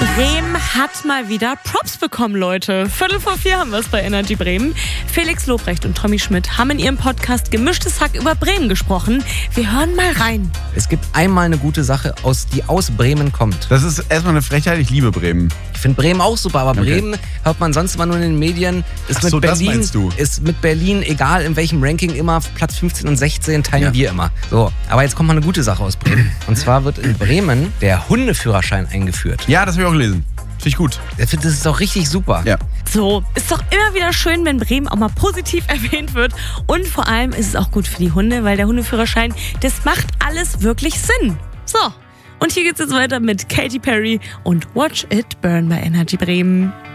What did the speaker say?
Bremen hat mal wieder Props bekommen, Leute. 3:45 haben wir es bei Energy Bremen. Felix Lobrecht und Tommy Schmidt haben in ihrem Podcast Gemischtes Hack über Bremen gesprochen. Wir hören mal rein. Es gibt einmal eine gute Sache, die aus Bremen kommt. Das ist erstmal eine Frechheit, ich liebe Bremen. Ich finde Bremen auch super, aber Bremen hört man sonst immer nur in den Medien. Ist mit Berlin, das meinst du? Ist mit Berlin, egal in welchem Ranking, immer auf Platz 15 und 16 teilen wir immer. So, aber jetzt kommt mal eine gute Sache aus Bremen. Und zwar wird in Bremen der Hundeführerschein eingeführt. Ja, das habe ich auch gelesen. Finde ich gut. Das ist doch richtig super. Ja. So, ist doch immer wieder schön, wenn Bremen auch mal positiv erwähnt wird. Und vor allem ist es auch gut für die Hunde, weil der Hundeführerschein, das macht alles wirklich Sinn. So, und hier geht's jetzt weiter mit Katy Perry und Watch It Burn bei Energy Bremen.